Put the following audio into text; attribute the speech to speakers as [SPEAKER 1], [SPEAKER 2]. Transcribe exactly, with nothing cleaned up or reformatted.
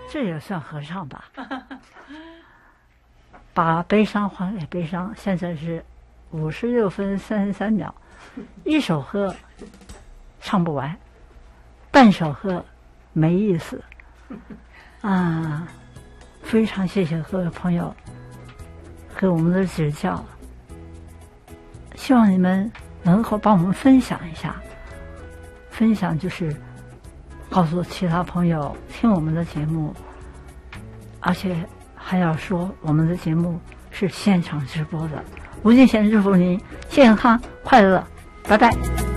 [SPEAKER 1] 这也算合唱吧。把悲伤还给悲伤。现在是五十六分三十三秒，一首歌唱不完，半首歌没意思啊！非常谢谢各位朋友给我们的指教，希望你们能够帮我们分享一下。分享就是告诉其他朋友听我们的节目，而且还要说我们的节目是现场直播的。吴金贤祝福您健康快乐，拜拜。